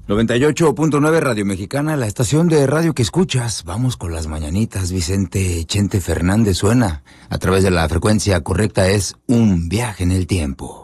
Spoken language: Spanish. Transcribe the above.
98.9 Radio Mexicana, la estación de radio que escuchas. Vamos con las mañanitas. Vicente Chente Fernández suena. A través de la frecuencia correcta es Un Viaje en el Tiempo.